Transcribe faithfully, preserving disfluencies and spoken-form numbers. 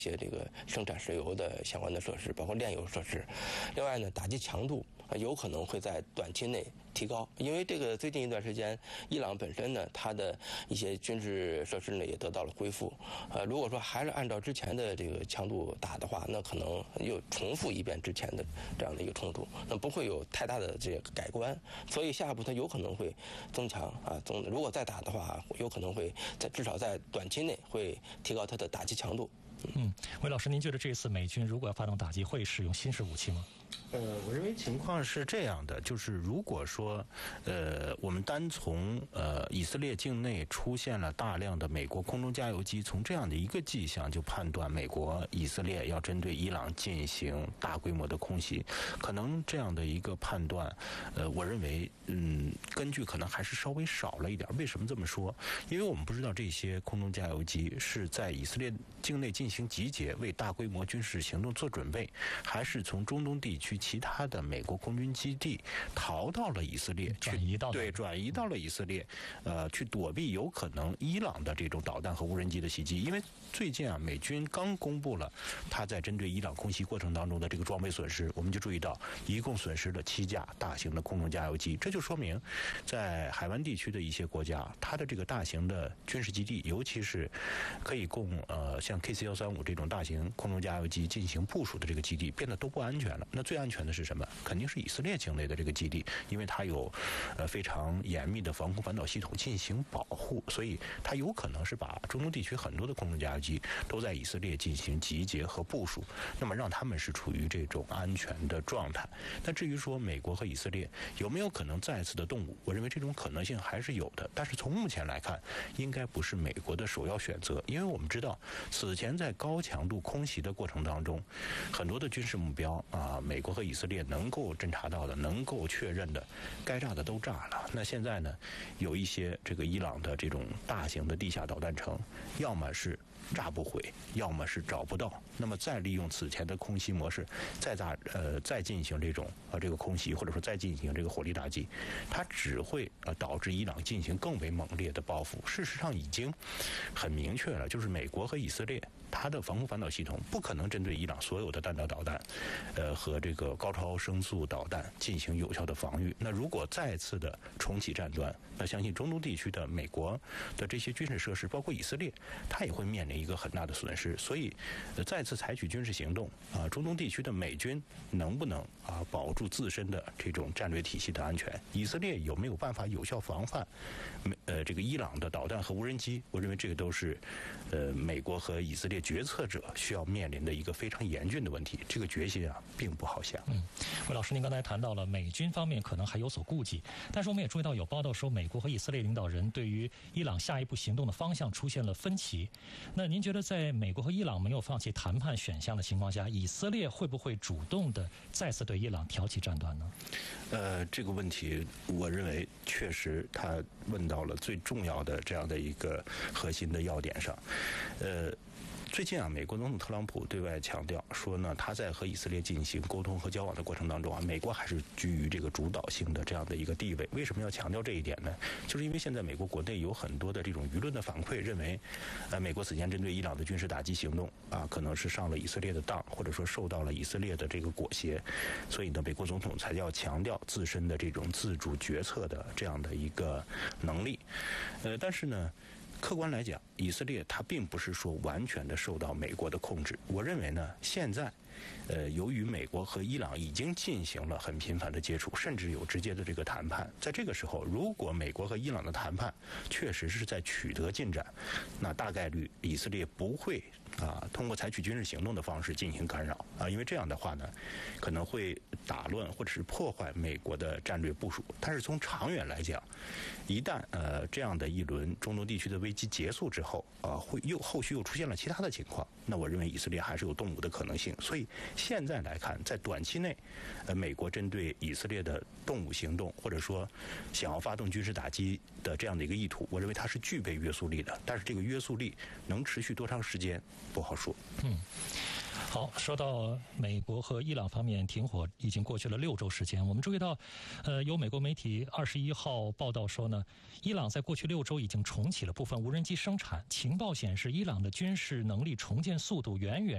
些这个生产石油的相关的设施，包括炼油设施。另外呢，打击强度有可能会在短期内提高，因为这个最近一段时间，伊朗本身呢，它的一些军事设施呢也得到了恢复。呃，如果说还是按照之前的这个强度打的话，那可能又重复一遍之前的这样的一个冲突，那不会有太大的这个改观。所以下一步它有可能会增强啊，增如果再打的话，有可能会在至少在短期内会提高它的打击强度。 嗯，韦老师，您觉得这次美军如果要发动打击，会使用新式武器吗？ 呃，我认为情况是这样的，就是如果说，呃，我们单从呃以色列境内出现了大量的美国空中加油机，从这样的一个迹象就判断美国以色列要针对伊朗进行大规模的空袭，可能这样的一个判断，呃，我认为，嗯，根据可能还是稍微少了一点。为什么这么说？因为我们不知道这些空中加油机是在以色列境内进行集结，为大规模军事行动做准备，还是从中东地区其他的美国空军基地逃到了以色列， 转移到对转移到了以色列，呃，去躲避有可能伊朗的这种导弹和无人机的袭击。因为最近啊，美军刚公布了他在针对伊朗空袭过程当中的这个装备损失，我们就注意到一共损失了七架大型的空中加油机，这就说明在海湾地区的一些国家，它的这个大型的军事基地，尤其是可以供呃像 K C 一三五这种大型空中加油机进行部署的这个基地，变得都不安全了。那最安全的是什么？肯定是以色列境内的这个基地，因为它有呃非常严密的防空反导系统进行保护，所以它有可能是把中东地区很多的空中加油机都在以色列进行集结和部署，那么让他们是处于这种安全的状态。那至于说美国和以色列有没有可能再次的动武，我认为这种可能性还是有的，但是从目前来看，应该不是美国的首要选择，因为我们知道此前在高强度空袭的过程当中，很多的军事目标啊，美国和以色列能够侦察到的、能够确认的，该炸的都炸了。那现在呢，有一些这个伊朗的这种大型的地下导弹城，要么是炸不毁，要么是找不到。那么再利用此前的空袭模式，再炸呃再进行这种呃这个空袭，或者说再进行这个火力打击，它只会呃导致伊朗进行更为猛烈的报复。事实上已经很明确了，就是美国和以色列它的防空反导系统不可能针对伊朗所有的弹道导弹，呃和这个高超声速导弹进行有效的防御。那如果再次的重启战端，那相信中东地区的美国的这些军事设施，包括以色列，它也会面临一个很大的损失。所以，呃，再次采取军事行动啊，中东地区的美军能不能啊保住自身的这种战略体系的安全？以色列有没有办法有效防范美呃这个伊朗的导弹和无人机？我认为这个都是呃美国和以色列决策者需要面临的一个非常严峻的问题。这个决心啊，并不好下。 嗯，魏老师，您刚才谈到了美军方面可能还有所顾忌，但是我们也注意到有报道说，美国和以色列领导人对于伊朗下一步行动的方向出现了分歧。那您觉得，在美国和伊朗没有放弃谈判选项的情况下，以色列会不会主动的再次对伊朗挑起战端呢？ 呃，这个问题，我认为确实他问到了最重要的这样的一个核心的要点上，呃。最近啊，美国总统特朗普对外强调说呢，他在和以色列进行沟通和交往的过程当中啊，美国还是居于这个主导性的这样的一个地位。为什么要强调这一点呢？就是因为现在美国国内有很多的这种舆论的反馈，认为，呃，美国此前针对伊朗的军事打击行动啊，可能是上了以色列的当，或者说受到了以色列的这个裹挟，所以呢，美国总统才要强调自身的这种自主决策的这样的一个能力。呃，但是呢，客观来讲，以色列它并不是说完全的受到美国的控制。我认为呢，现在，呃，由于美国和伊朗已经进行了很频繁的接触，甚至有直接的这个谈判，在这个时候，如果美国和伊朗的谈判确实是在取得进展，那大概率以色列不会啊通过采取军事行动的方式进行干扰啊，因为这样的话呢，可能会打乱或者是破坏美国的战略部署。但是从长远来讲，一旦呃这样的一轮中东地区的危机结束之后啊，会又后续又出现了其他的情况，那我认为以色列还是有动武的可能性。所以现在来看，在短期内，呃，美国针对以色列的动武行动，或者说想要发动军事打击的这样的一个意图，我认为它是具备约束力的。但是这个约束力能持续多长时间，不好说。 嗯。好，说到美国和伊朗方面停火已经过去了六周时间，我们注意到，呃，有美国媒体二十一号报道说呢，伊朗在过去六周已经重启了部分无人机生产，情报显示伊朗的军事能力重建速度远远